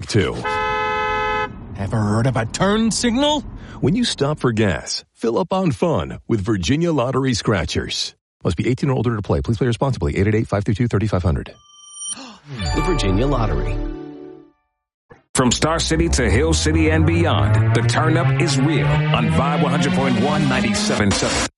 too. Ever heard of a turn signal? When you stop for gas, fill up on fun with Virginia Lottery Scratchers. Must be 18 or older to play. Please play responsibly. 888-532-3500. The Virginia Lottery. From Star City to Hill City and beyond, the turn up is real on Vibe 100.1 97.7.